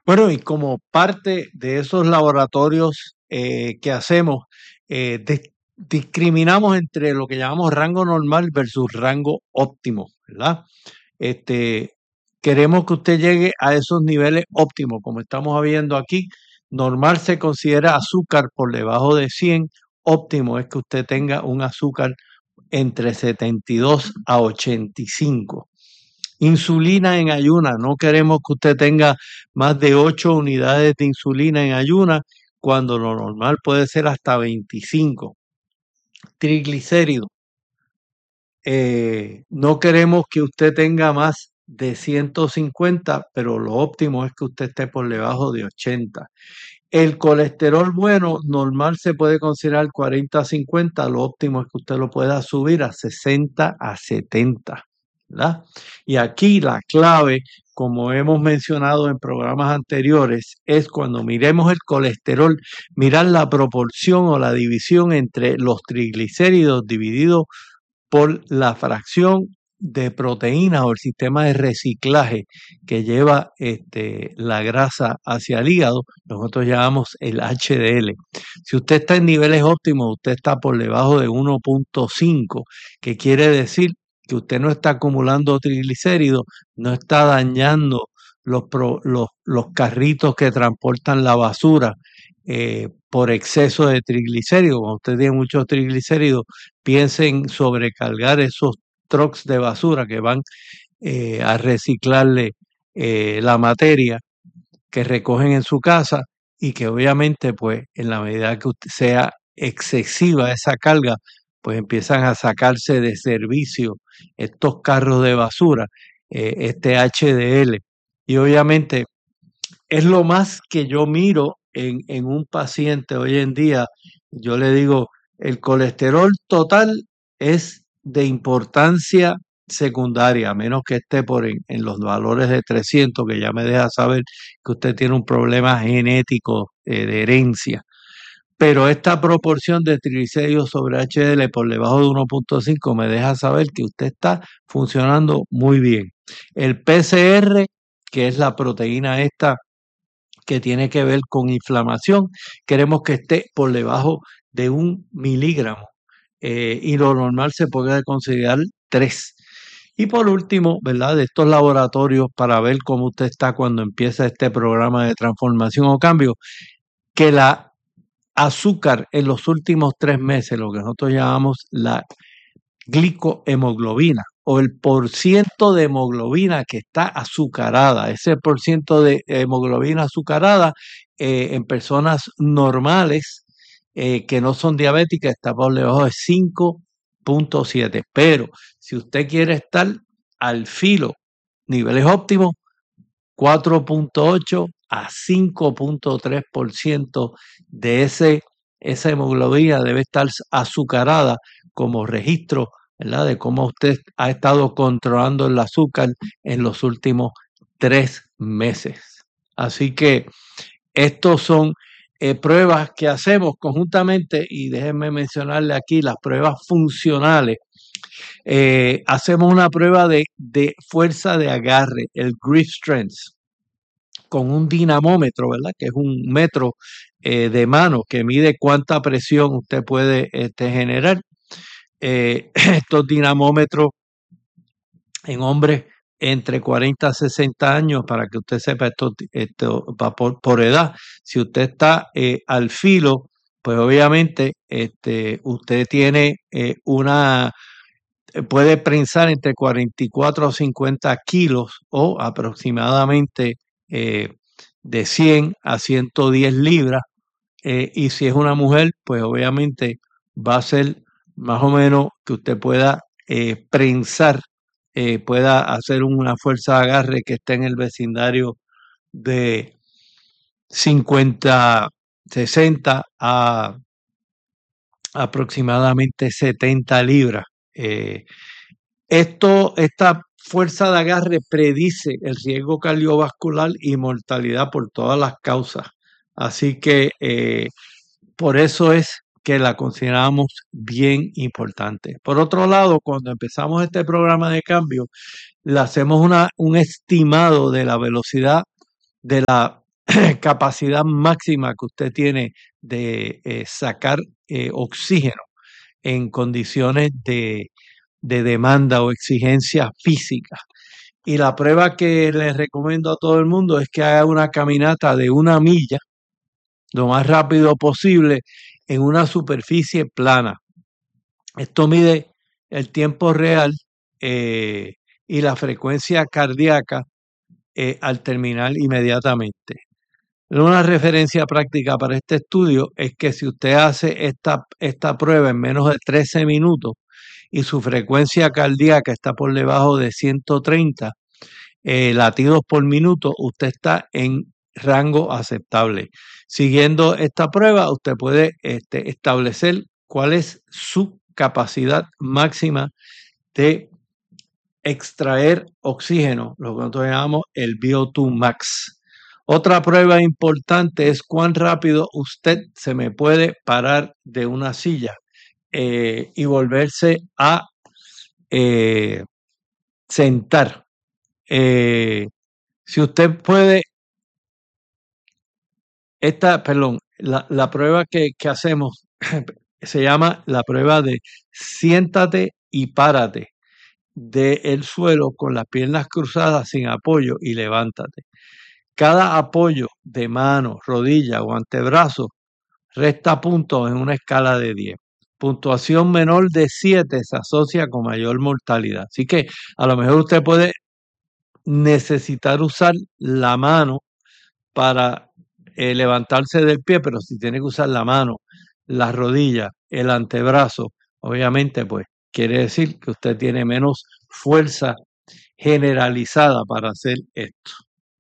Bueno, y como parte de esos laboratorios que hacemos, discriminamos entre lo que llamamos rango normal versus rango óptimo, ¿verdad? Este, Queremos que usted llegue a esos niveles óptimos, como estamos viendo aquí. Normal se considera azúcar por debajo de 100, óptimo es que usted tenga un azúcar entre 72 a 85. Insulina en ayuna, no queremos que usted tenga más de 8 unidades de insulina en ayuna, cuando lo normal puede ser hasta 25. Triglicéridos, no queremos que usted tenga más de 150, pero lo óptimo es que usted esté por debajo de 80. El colesterol bueno, normal se puede considerar 40 a 50, lo óptimo es que usted lo pueda subir a 60 a 70, ¿verdad? Y aquí la clave, como hemos mencionado en programas anteriores, es cuando miremos el colesterol, mirar la proporción o la división entre los triglicéridos dividido por la fracción de proteínas o el sistema de reciclaje que lleva la grasa hacia el hígado, nosotros llamamos el HDL. Si usted está en niveles óptimos, usted está por debajo de 1.5, que quiere decir que usted no está acumulando triglicéridos, no está dañando los carritos que transportan la basura por exceso de triglicéridos. Cuando usted tiene muchos triglicéridos, piensen sobrecargar esos trucks de basura que van a reciclarle la materia que recogen en su casa, y que obviamente pues en la medida que sea excesiva esa carga, pues empiezan a sacarse de servicio estos carros de basura, este HDL. Y obviamente es lo más que yo miro en un paciente hoy en día. Yo le digo, el colesterol total es de importancia secundaria, a menos que esté en los valores de 300, que ya me deja saber que usted tiene un problema genético de herencia. Pero esta proporción de triglicéridos sobre HDL por debajo de 1.5 me deja saber que usted está funcionando muy bien. El PCR, que es la proteína esta que tiene que ver con inflamación, queremos que esté por debajo de 1 miligramo, y lo normal se puede considerar 3. Y por último, ¿verdad? De estos laboratorios para ver cómo usted está cuando empieza este programa de transformación o cambio, que la azúcar en los últimos 3 meses, lo que nosotros llamamos la glicohemoglobina o el porciento de hemoglobina que está azucarada, ese porciento de hemoglobina azucarada en personas normales que no son diabéticas está por debajo de 5.7. Pero si usted quiere estar al filo, niveles óptimos, 4.8 a 5.3% de esa hemoglobina debe estar azucarada como registro, ¿verdad?, de cómo usted ha estado controlando el azúcar en los últimos 3 meses. Así que estos son pruebas que hacemos conjuntamente, y déjenme mencionarle aquí las pruebas funcionales. Hacemos una prueba de fuerza de agarre, el grip strength, con un dinamómetro, ¿verdad? Que es un metro de mano que mide cuánta presión usted puede generar. Estos dinamómetros en hombres entre 40 a 60 años, para que usted sepa, esto va por edad. Si usted está al filo, pues obviamente usted tiene puede prensar entre 44 a 50 kilos, o aproximadamente de 100 a 110 libras. Y si es una mujer, pues obviamente va a ser más o menos que usted pueda prensar, pueda hacer una fuerza de agarre que esté en el vecindario de 50, 60 a aproximadamente 70 libras. Esta fuerza de agarre predice el riesgo cardiovascular y mortalidad por todas las causas. Así que por eso es que la consideramos bien importante. Por otro lado, cuando empezamos este programa de cambio, le hacemos un estimado de la velocidad de la capacidad máxima que usted tiene de sacar oxígeno en condiciones de demanda o exigencia física. Y la prueba que les recomiendo a todo el mundo es que haga una caminata de 1 milla lo más rápido posible en una superficie plana. Esto mide el tiempo real y la frecuencia cardíaca al terminar inmediatamente. Una referencia práctica para este estudio es que si usted hace esta prueba en menos de 13 minutos y su frecuencia cardíaca está por debajo de 130 latidos por minuto, usted está en rango aceptable. Siguiendo esta prueba, usted puede establecer cuál es su capacidad máxima de extraer oxígeno, lo que nosotros llamamos el VO2 max. Otra prueba importante es cuán rápido usted se me puede parar de una silla y volverse a sentar. Si usted puede, la prueba que hacemos se llama la prueba de siéntate y párate del suelo con las piernas cruzadas sin apoyo y levántate. Cada apoyo de mano, rodilla o antebrazo resta puntos en una escala de 10. Puntuación menor de 7 se asocia con mayor mortalidad. Así que a lo mejor usted puede necesitar usar la mano para levantarse del pie, pero si tiene que usar la mano, la rodilla, el antebrazo, obviamente pues quiere decir que usted tiene menos fuerza generalizada para hacer esto.